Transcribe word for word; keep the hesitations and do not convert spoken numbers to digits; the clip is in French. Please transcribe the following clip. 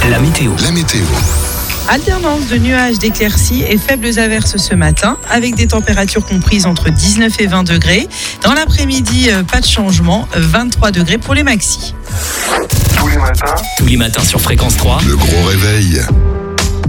La météo. La météo. Alternance de nuages, d'éclaircies et faibles averses ce matin, avec des températures comprises entre dix-neuf et vingt degrés. Dans l'après-midi, pas de changement, vingt-trois degrés pour les maxis. Tous les matins, Tous les matins sur Fréquence trois. le gros réveil.